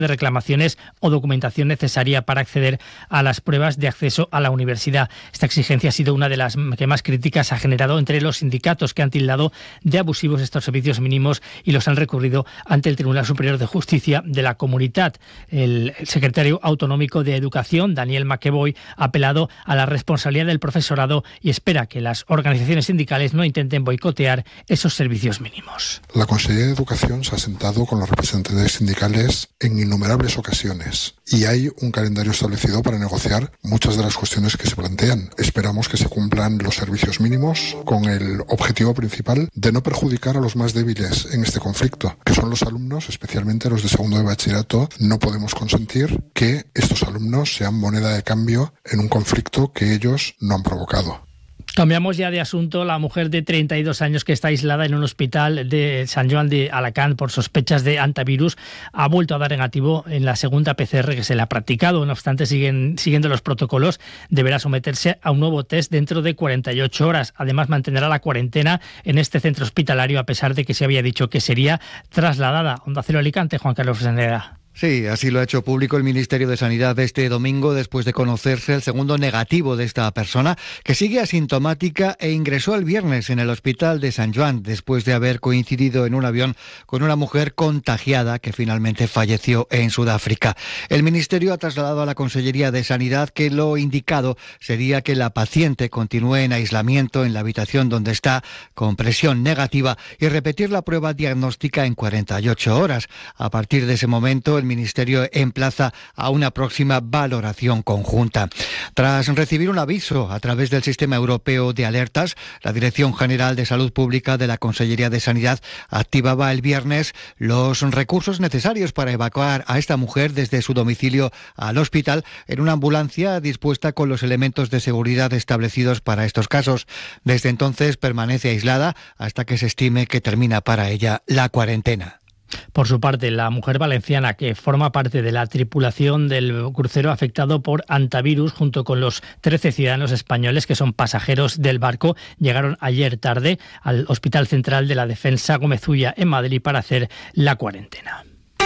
de reclamaciones o documentación necesaria para acceder a las pruebas de acceso a la universidad. Esta exigencia ha sido una de las que más críticas ha generado entre los sindicatos, que han tildado de abusivos estos servicios mínimos y los han recurrido ante el Tribunal Superior de Justicia de la Comunitat. El secretario autonómico de Educación, Daniel McEvoy, ha apelado a la responsabilidad del profesorado y espera que las organizaciones sindicales no intenten boicotear esos servicios mínimos. La Consellería de Educación se ha sentado con los representantes sindicales en innumerables ocasiones y hay un calendario establecido para negociar muchas de las cuestiones que se plantean. Esperamos que se cumplan los servicios mínimos con el objetivo principal de no perjudicar a los más débiles en este conflicto, que son los alumnos, especialmente los de segundo de bachillerato. No podemos consentir que estos alumnos sean moneda de cambio en un conflicto que ellos no han provocado. Cambiamos ya de asunto. La mujer de 32 años que está aislada en un hospital de Sant Joan de Alacant por sospechas de antivirus ha vuelto a dar negativo en la segunda PCR que se le ha practicado. No obstante, siguiendo los protocolos, deberá someterse a un nuevo test dentro de 48 horas. Además, mantendrá la cuarentena en este centro hospitalario a pesar de que se había dicho que sería trasladada. Onda Cero Alicante, Juan Carlos Fresneda. Sí, así lo ha hecho público el Ministerio de Sanidad este domingo después de conocerse el segundo negativo de esta persona, que sigue asintomática e ingresó el viernes en el hospital de Sant Joan después de haber coincidido en un avión con una mujer contagiada que finalmente falleció en Sudáfrica. El Ministerio ha trasladado a la Consellería de Sanidad que lo indicado sería que la paciente continúe en aislamiento en la habitación donde está con presión negativa y repetir la prueba diagnóstica en 48 horas. A partir de ese momento, el Ministerio emplaza a una próxima valoración conjunta. Tras recibir un aviso a través del Sistema Europeo de Alertas, la Dirección General de Salud Pública de la Consellería de Sanidad activaba el viernes los recursos necesarios para evacuar a esta mujer desde su domicilio al hospital en una ambulancia dispuesta con los elementos de seguridad establecidos para estos casos. Desde entonces permanece aislada hasta que se estime que termina para ella la cuarentena. Por su parte, la mujer valenciana que forma parte de la tripulación del crucero afectado por antivirus junto con los 13 ciudadanos españoles que son pasajeros del barco llegaron ayer tarde al Hospital Central de la Defensa Gómez Ulla en Madrid para hacer la cuarentena.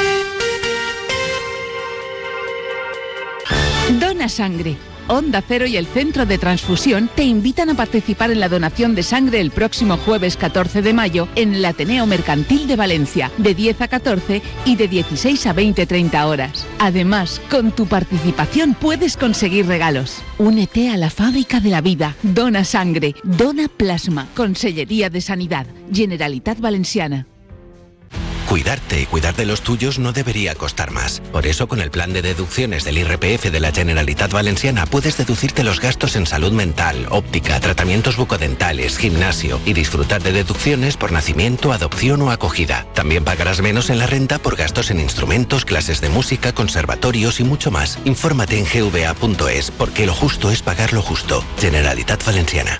Dona sangre. Onda Cero y el Centro de Transfusión te invitan a participar en la donación de sangre el próximo jueves 14 de mayo en el Ateneo Mercantil de Valencia, de 10 a 14 y de 16 a 20:30 horas. Además, con tu participación puedes conseguir regalos. Únete a la fábrica de la vida. Dona sangre, dona plasma. Consellería de Sanidad, Generalitat Valenciana. Cuidarte y cuidar de los tuyos no debería costar más. Por eso, con el plan de deducciones del IRPF de la Generalitat Valenciana puedes deducirte los gastos en salud mental, óptica, tratamientos bucodentales, gimnasio y disfrutar de deducciones por nacimiento, adopción o acogida. También pagarás menos en la renta por gastos en instrumentos, clases de música, conservatorios y mucho más. Infórmate en gva.es, porque lo justo es pagar lo justo. Generalitat Valenciana.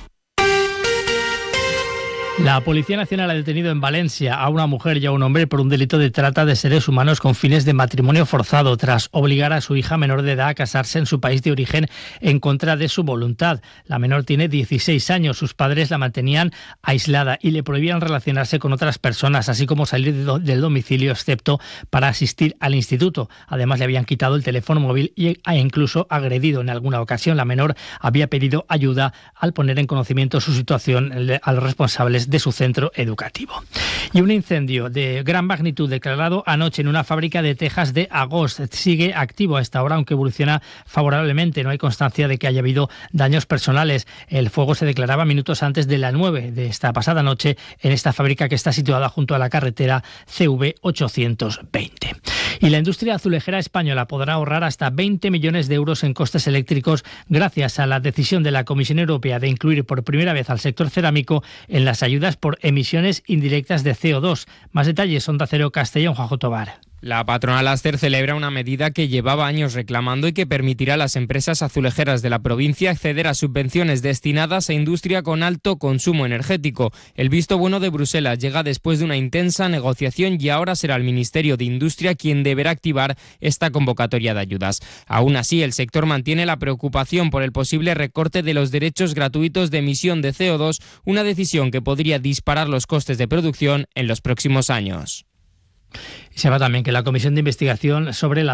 La Policía Nacional ha detenido en Valencia a una mujer y a un hombre por un delito de trata de seres humanos con fines de matrimonio forzado, tras obligar a su hija menor de edad a casarse en su país de origen en contra de su voluntad. La menor tiene 16 años, sus padres la mantenían aislada y le prohibían relacionarse con otras personas, así como salir del domicilio, excepto para asistir al instituto. Además, le habían quitado el teléfono móvil e incluso agredido en alguna ocasión. La menor había pedido ayuda al poner en conocimiento su situación a los responsables de su centro educativo. Y un incendio de gran magnitud declarado anoche en una fábrica de tejas de Agost sigue activo a esta hora, aunque evoluciona favorablemente. No hay constancia de que haya habido daños personales. El fuego se declaraba minutos antes de las 9 de esta pasada noche en esta fábrica que está situada junto a la carretera CV 820. Y la industria azulejera española podrá ahorrar hasta 20 millones de euros en costes eléctricos gracias a la decisión de la Comisión Europea de incluir por primera vez al sector cerámico en las ayudas por emisiones indirectas de CO2. Más detalles, Onda Cero Castellón, Juanjo Tobar. La patronal Aster celebra una medida que llevaba años reclamando y que permitirá a las empresas azulejeras de la provincia acceder a subvenciones destinadas a industria con alto consumo energético. El visto bueno de Bruselas llega después de una intensa negociación y ahora será el Ministerio de Industria quien deberá activar esta convocatoria de ayudas. Aún así, el sector mantiene la preocupación por el posible recorte de los derechos gratuitos de emisión de CO2, una decisión que podría disparar los costes de producción en los próximos años. Y se va también que la Comisión de Investigación sobre la